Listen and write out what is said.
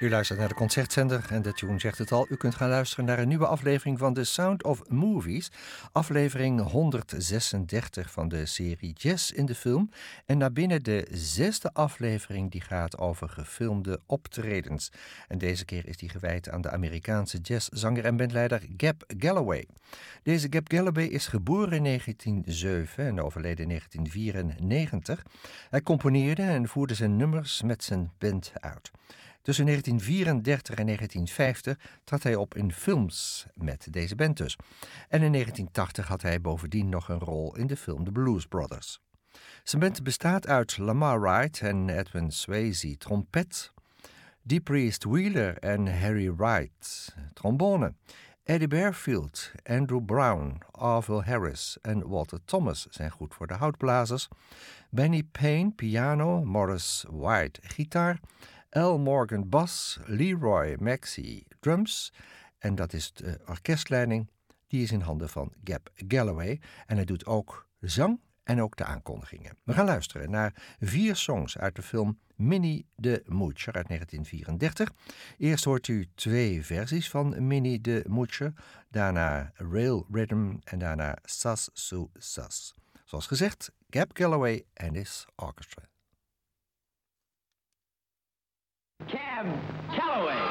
U luistert naar de Concertzender en de tune zegt het al. U kunt gaan luisteren naar een nieuwe aflevering van The Sound of Movies. Aflevering 136 van de serie Jazz in de Film. En naar binnen de 6e aflevering die gaat over gefilmde optredens. En deze keer is die gewijd aan de Amerikaanse jazzzanger en bandleider Gab Galloway. Deze Gab Galloway is geboren in 1907 en overleden in 1994. Hij componeerde en voerde zijn nummers met zijn band uit. Tussen 1934 en 1950 trad hij op in films met deze band dus. En in 1980 had hij bovendien nog een rol in de film The Blues Brothers. Zijn band bestaat uit Lamar Wright en Edwin Swayze, trompet, Dee Priest Wheeler en Harry Wright, trombone, Eddie Barefield, Andrew Brown, Orville Harris en Walter Thomas zijn goed voor de houtblazers, Benny Payne, piano, Morris White, gitaar, Al Morgan bas, Leroy Maxey drums en dat is de orkestleiding. Die is in handen van Gab Galloway en hij doet ook zang en ook de aankondigingen. We gaan luisteren naar 4 songs uit de film Minnie the Moocher uit 1934. Eerst hoort u 2 versies van Minnie the Moocher, daarna Rail Rhythm en daarna Sus Su Sus. Zoals gezegd, Gab Galloway and his orchestra. Cab Calloway.